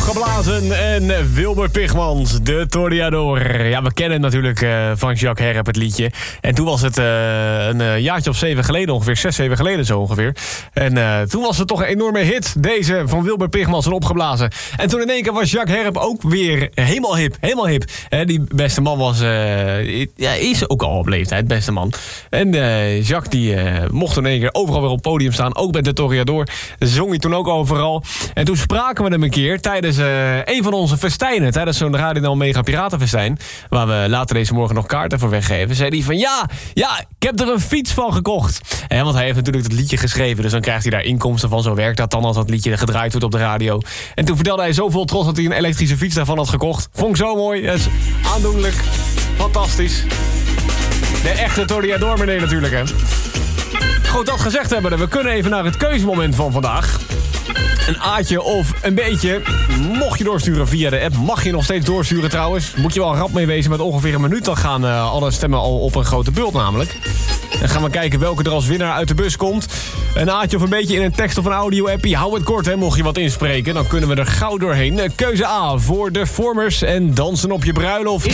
Opgeblazen en Wilbert Pigmans, de Toreador. Ja, we kennen natuurlijk van Jacques Herp het liedje. En toen was het een jaartje of 7 geleden ongeveer, 6, 7 geleden zo ongeveer. En toen was het toch een enorme hit, deze van Wilbert Pigmans en Opgeblazen. En toen in één keer was Jacques Herp ook weer helemaal hip, helemaal hip. Die beste man was, is ook al op leeftijd, beste man. En Jacques die mocht in één keer overal weer op het podium staan, ook bij de Toreador. Zong hij toen ook overal. En toen spraken we hem een keer tijdens een van onze festijnen. Tijdens zo'n Radio Mega Piratenfestijn. Waar we later deze morgen nog kaarten voor weggeven. Zei hij van ja, ik heb er een fiets van gekocht. Want hij heeft natuurlijk het liedje geschreven. Dus dan krijgt hij daar inkomsten van. Zo werkt dat dan als dat liedje gedraaid wordt op de radio. En toen vertelde hij zo vol trots dat hij een elektrische fiets daarvan had gekocht. Vond ik zo mooi. Dat is aandoenlijk. Fantastisch. De echte Toreador meneer natuurlijk hè. Goed, dat gezegd hebben we kunnen even naar het keuzemoment van vandaag. Een A'tje of een beetje. Mocht je doorsturen via de app, mag je nog steeds doorsturen trouwens. Moet je wel rap mee wezen met ongeveer een minuut. Dan gaan alle stemmen al op een grote bult namelijk. Dan gaan we kijken welke er als winnaar uit de bus komt. Een A'tje of een beetje in een tekst of een audio-appie. Hou het kort hè, mocht je wat inspreken. Dan kunnen we er gauw doorheen. Keuze A voor de Formers en Dansen op je bruiloft.